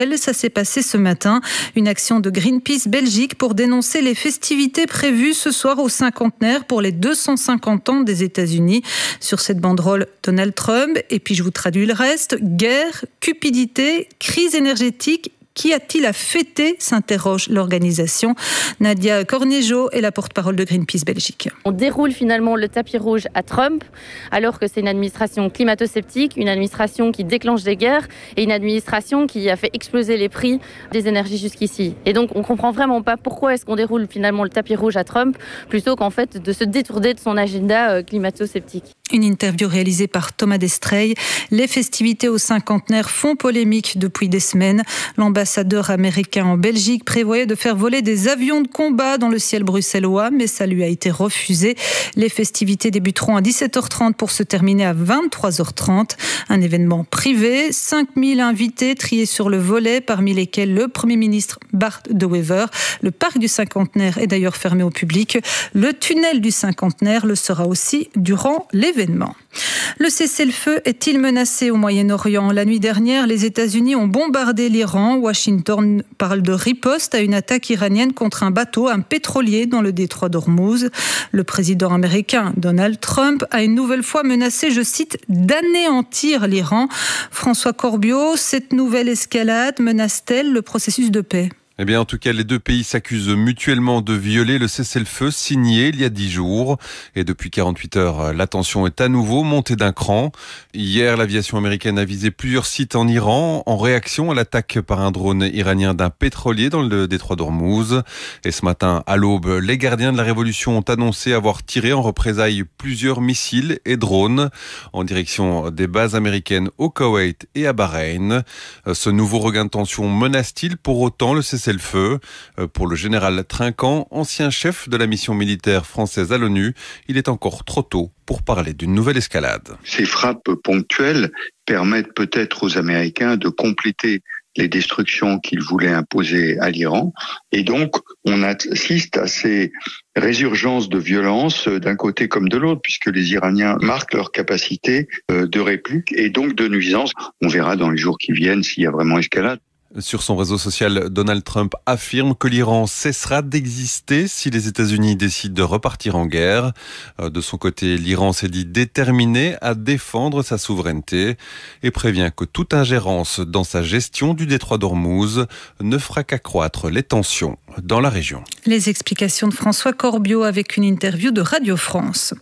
Ça s'est passé ce matin. Une action de Greenpeace Belgique pour dénoncer les festivités prévues ce soir au cinquantenaire pour les 250 ans des États-Unis. Sur cette banderole, Donald Trump. Et puis je vous traduis le reste. Guerre, cupidité, crise énergétique. Qu'y a-t-il à fêter, s'interroge l'organisation. Nadia Cornejo est la porte-parole de Greenpeace Belgique. On déroule finalement le tapis rouge à Trump, alors que c'est une administration climato-sceptique, une administration qui déclenche des guerres et une administration qui a fait exploser les prix des énergies jusqu'ici. Et donc on comprend vraiment pas pourquoi est-ce qu'on déroule finalement le tapis rouge à Trump, plutôt qu'en fait de se détourner de son agenda climato-sceptique. Une interview réalisée par Thomas Destreil. Les festivités au cinquantenaire font polémique depuis des semaines. L'ambassadeur américain en Belgique prévoyait de faire voler des avions de combat dans le ciel bruxellois, mais ça lui a été refusé. Les festivités débuteront à 17h30 pour se terminer à 23h30. Un événement privé, 5000 invités triés sur le volet, parmi lesquels le Premier ministre Bart De Wever. Le parc du cinquantenaire est d'ailleurs fermé au public. Le tunnel du cinquantenaire le sera aussi durant l'événement. Le cessez-le-feu est-il menacé au Moyen-Orient ? La nuit dernière, les États-Unis ont bombardé l'Iran. Washington parle de riposte à une attaque iranienne contre un bateau, un pétrolier dans le détroit d'Ormuz. Le président américain Donald Trump a une nouvelle fois menacé, je cite, d'anéantir l'Iran. François Corbiot, cette nouvelle escalade menace-t-elle le processus de paix ? Eh bien, en tout cas, les deux pays s'accusent mutuellement de violer le cessez-le-feu signé il y a 10 jours. Et depuis 48 heures, la tension est à nouveau montée d'un cran. Hier, l'aviation américaine a visé plusieurs sites en Iran en réaction à l'attaque par un drone iranien d'un pétrolier dans le détroit d'Ormuz. Et ce matin, à l'aube, les gardiens de la révolution ont annoncé avoir tiré en représailles plusieurs missiles et drones en direction des bases américaines au Koweït et à Bahreïn. Ce nouveau regain de tension menace-t-il pour autant le cessez-le-feu ? Pour le général Trinquant, ancien chef de la mission militaire française à l'ONU, il est encore trop tôt pour parler d'une nouvelle escalade. Ces frappes ponctuelles permettent peut-être aux Américains de compléter les destructions qu'ils voulaient imposer à l'Iran. Et donc, on assiste à ces résurgences de violence d'un côté comme de l'autre, puisque les Iraniens marquent leur capacité de réplique et donc de nuisance. On verra dans les jours qui viennent s'il y a vraiment escalade. Sur son réseau social, Donald Trump affirme que l'Iran cessera d'exister si les États-Unis décident de repartir en guerre. De son côté, l'Iran s'est dit déterminé à défendre sa souveraineté et prévient que toute ingérence dans sa gestion du détroit d'Ormuz ne fera qu'accroître les tensions dans la région. Les explications de François Corbiot avec une interview de Radio France.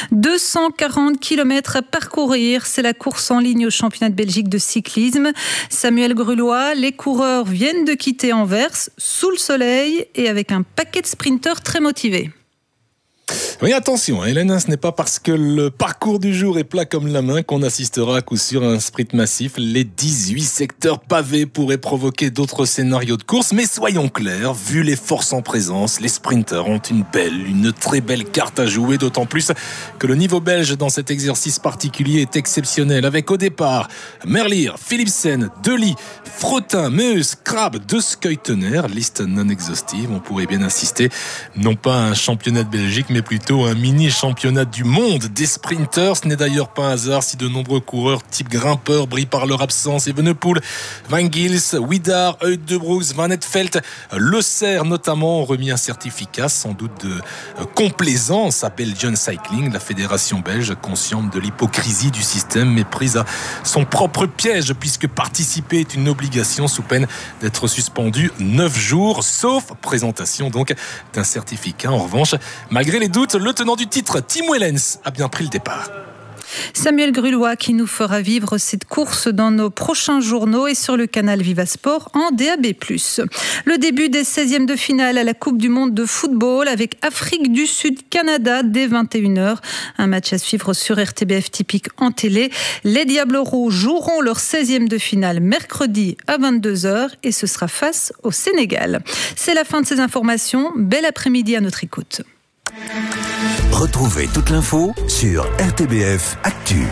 240 km à parcourir, c'est la course en ligne au championnat de Belgique de cyclisme. Samuel Grulois, les coureurs viennent de quitter Anvers sous le soleil et avec un paquet de sprinteurs très motivés. Oui, attention, Hélène, ce n'est pas parce que le parcours du jour est plat comme la main qu'on assistera à coup sûr à un sprint massif. Les 18 secteurs pavés pourraient provoquer d'autres scénarios de course, mais soyons clairs, vu les forces en présence, les sprinteurs ont une très belle carte à jouer, d'autant plus que le niveau belge dans cet exercice particulier est exceptionnel, avec au départ Merlier, Philipsen, Dely, Frottin, Meus, Krab, De Skuytener, liste non exhaustive. On pourrait bien insister, non pas à un championnat de Belgique, mais plutôt un mini-championnat du monde des sprinteurs. Ce n'est d'ailleurs pas un hasard si de nombreux coureurs type grimpeurs brillent par leur absence. Evenepoel, Van Gils, Widar, Uit de Broeks, Van Etvelt, Le Serre notamment ont remis un certificat sans doute de complaisance à Belgian Cycling. La fédération belge, consciente de l'hypocrisie du système, méprise à son propre piège puisque participer est une obligation sous peine d'être suspendu 9 jours, sauf présentation donc d'un certificat. En revanche, malgré les doutes, le tenant du titre, Tim Wellens, a bien pris le départ. Samuel Grulois qui nous fera vivre cette course dans nos prochains journaux et sur le canal Vivasport en DAB+. Le début des 16e de finale à la Coupe du Monde de football avec Afrique du Sud-Canada dès 21h. Un match à suivre sur RTBF typique en télé. Les Diables Rouges joueront leur 16e de finale mercredi à 22h et ce sera face au Sénégal. C'est la fin de ces informations. Bel après-midi à notre écoute. Retrouvez toute l'info sur RTBF Actu.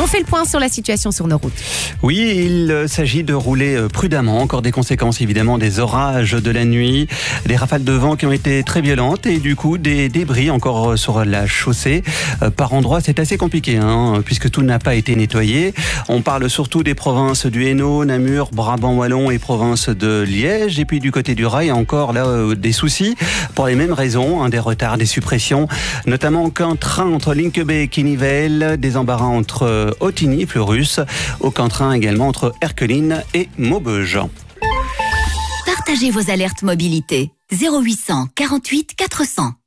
On fait le point sur la situation sur nos routes. Oui, il s'agit de rouler prudemment. Encore des conséquences évidemment des orages de la nuit, des rafales de vent qui ont été très violentes et du coup des débris encore sur la chaussée. Par endroits, c'est assez compliqué puisque tout n'a pas été nettoyé. On parle surtout des provinces du Hainaut, Namur, Brabant wallon et province de Liège. Et puis du côté du rail, encore là des soucis pour les mêmes raisons, des retards, des suppressions, notamment aucun train entre Linkebé et Quinnivel, des embarras entre Ottigny, Fleurus, aucun train également entre Erqueline et Maubeuge. Partagez vos alertes mobilité 0800 48 400.